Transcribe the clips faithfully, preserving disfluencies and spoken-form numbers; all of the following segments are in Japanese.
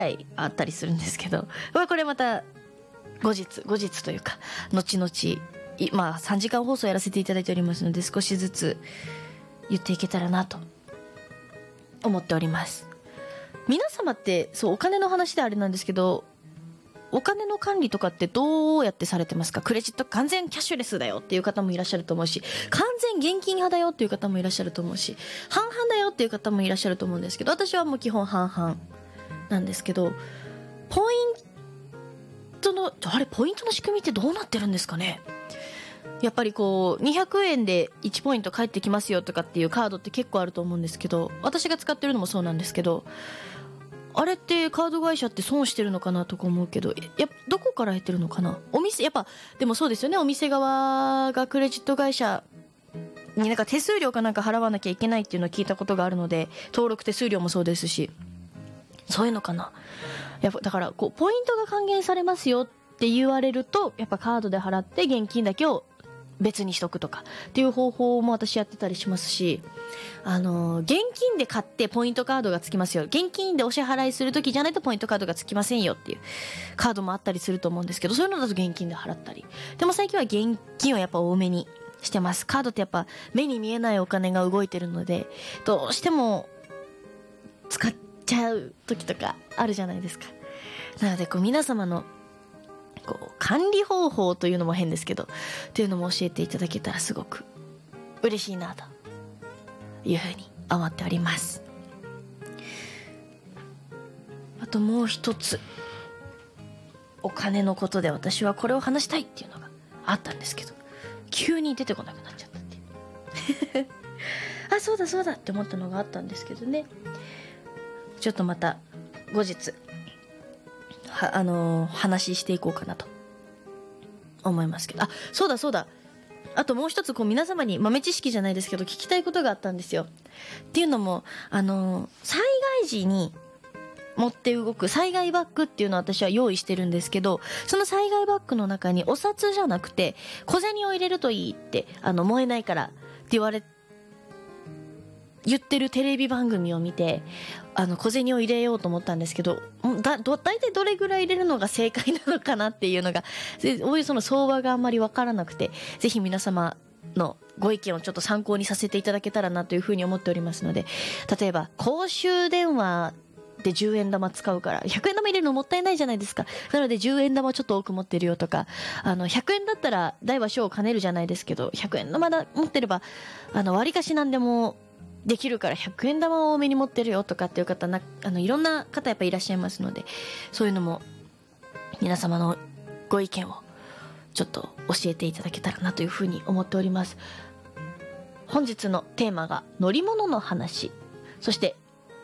いあったりするんですけど、まあこれまた後日後日というか後々まあさんじかん放送やらせていただいておりますので、少しずつ言っていけたらなと思っております。皆様ってそうお金の話であれなんですけど、お金の管理とかってどうやってされてますか？クレジット完全キャッシュレスだよっていう方もいらっしゃると思うし、完全現金派だよっていう方もいらっしゃると思うし、半々だよっていう方もいらっしゃると思うんですけど、私はもう基本半々なんですけど、ポイントのあれポイントの仕組みってどうなってるんですかね？やっぱりこうにひゃくえんでいちポイント返ってきますよとかっていうカードって結構あると思うんですけど、私が使ってるのもそうなんですけど、あれってカード会社って損してるのかなとか思うけど、やどこから得てるのかな？お店やっぱでもそうですよね、お店側がクレジット会社になんか手数料かなんか払わなきゃいけないっていうのを聞いたことがあるので、登録手数料もそうですし、そういうのかな。やっぱだからこうポイントが還元されますよって言われると、やっぱカードで払って現金だけを別にしとくとかっていう方法も私やってたりしますし、あのー、現金で買ってポイントカードがつきますよ、現金でお支払いするときじゃないとポイントカードがつきませんよっていうカードもあったりすると思うんですけど、そういうのだと現金で払ったり、でも最近は現金をやっぱ多めにしてます。カードってやっぱ目に見えないお金が動いてるので、どうしても使っちゃう時とかあるじゃないですか。なのでこう皆様のこう管理方法というのも変ですけどっていうのも教えていただけたらすごく嬉しいなというふうに思っております。あともう一つお金のことで私はこれを話したいっていうのがあったんですけど、急に出てこなくなっちゃったっていうあ、そうだそうだって思ったのがあったんですけどね、ちょっとまた後日はあのー、話していこうかなと思いますけど、あ、そうだそうだ、あともう一つこう皆様に豆知識じゃないですけど聞きたいことがあったんですよ。っていうのもあのー、災害時に持って動く災害バッグっていうのを私は用意してるんですけど、その災害バッグの中にお札じゃなくて小銭を入れるといいって、あの燃えないからって言われ言ってるテレビ番組を見て、あの小銭を入れようと思ったんですけど、だだいたいどれぐらい入れるのが正解なのかなっていうのが、おおよその相場があんまり分からなくて、ぜひ皆様のご意見をちょっと参考にさせていただけたらなというふうに思っておりますので、例えば公衆電話でじゅうえん玉使うからひゃくえん玉入れるのもったいないじゃないですか。なのでじゅうえん玉ちょっと多く持ってるよとか、あのひゃくえんだったら大は小を兼ねるじゃないですけど、ひゃくえん玉だ持ってればあの割かしなんでもできるからひゃくえん玉を多めに持ってるよとかっていう方な、あのいろんな方やっぱいらっしゃいますので、そういうのも皆様のご意見をちょっと教えていただけたらなというふうに思っております。本日のテーマが乗り物の話、そして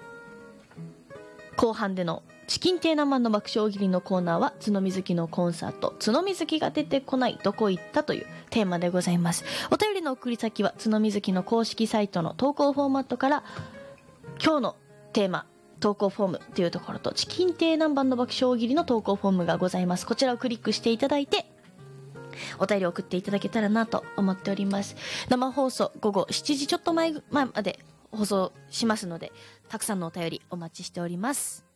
後半でのチキンテーナマンの爆笑大喜利のコーナーは角水木のコンサート角水木が出てこないどこ行ったというテーマでございます。お便りの送り先は角水木の公式サイトの投稿フォーマットから今日のテーマ投稿フォームというところとチキンテーナマンの爆笑大喜利の投稿フォームがございます。こちらをクリックしていただいてお便りを送っていただけたらなと思っております。生放送午後しちじちょっと前まで放送しますので、たくさんのお便りお待ちしております。